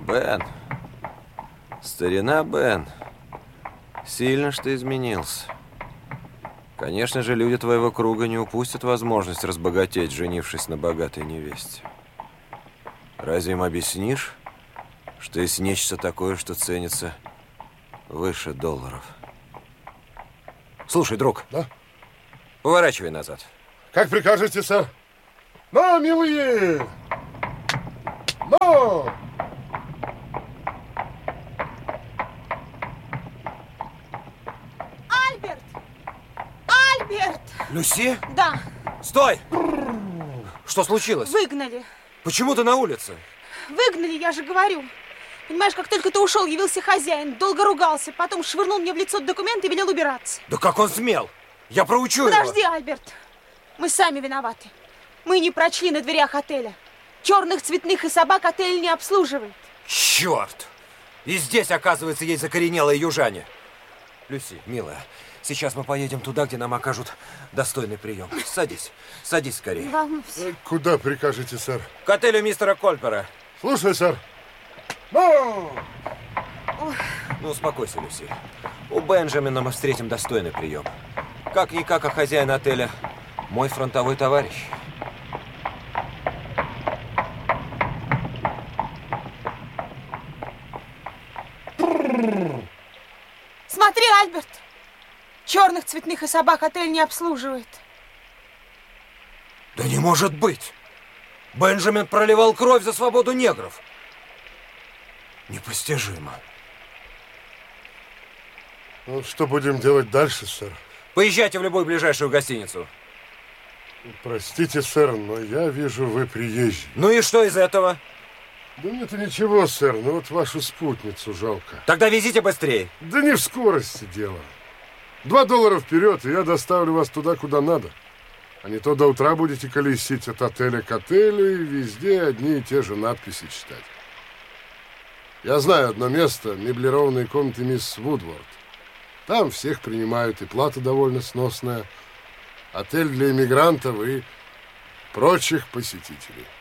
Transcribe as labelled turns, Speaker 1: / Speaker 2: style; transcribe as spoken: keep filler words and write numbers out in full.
Speaker 1: Бен, старина Бен, сильно что изменился. Конечно же, люди твоего круга не упустят возможность разбогатеть, женившись на богатой невесте. Разве им объяснишь, что есть нечто такое, что ценится выше долларов? Слушай, друг.
Speaker 2: Да?
Speaker 1: Поворачивай назад.
Speaker 2: Как прикажете, сэр? Но, милые! Но!
Speaker 3: Альберт! Альберт!
Speaker 1: Люси?
Speaker 3: Да.
Speaker 1: Стой! Что случилось?
Speaker 3: Выгнали.
Speaker 1: Почему ты на улице?
Speaker 3: Выгнали, я же говорю. Понимаешь, как только ты ушел, явился хозяин, долго ругался, потом швырнул мне в лицо документы и велел убираться.
Speaker 1: Да как он смел? Я проучу
Speaker 3: Подожди,
Speaker 1: его.
Speaker 3: Альберт. Мы сами виноваты. Мы не прочли на дверях отеля. Черных, цветных и собак отель не обслуживает.
Speaker 1: Черт! И здесь, оказывается, есть закоренелые южане. Люси, милая, сейчас мы поедем туда, где нам окажут достойный прием. Садись, садись скорее.
Speaker 3: Не волнуйся.
Speaker 2: Куда прикажете, сэр?
Speaker 1: К отелю мистера Кольпера.
Speaker 2: Слушай, сэр. Но!
Speaker 1: Ну, успокойся, Люси. У Бенджамина мы встретим достойный прием. Как-никак, а хозяин отеля мой фронтовой товарищ.
Speaker 3: Смотри, Альберт. Черных, цветных и собак отель не обслуживает.
Speaker 1: Да не может быть! Бенджамин проливал кровь за свободу негров. Непостижимо.
Speaker 2: Ну, что будем делать дальше, сэр?
Speaker 1: Поезжайте в любую ближайшую гостиницу.
Speaker 2: Простите, сэр, но я вижу, вы приезжий.
Speaker 1: Ну и что из этого?
Speaker 2: Да нет, ничего, сэр, но вот вашу спутницу жалко.
Speaker 1: Тогда везите быстрее.
Speaker 2: Да не в скорости дело. Два доллара вперед, и я доставлю вас туда, куда надо. А не то до утра будете колесить от отеля к отелю и везде одни и те же надписи читать. Я знаю одно место, меблированные комнаты мисс Вудворд. Там всех принимают, и плата довольно сносная. Отель для иммигрантов и прочих посетителей.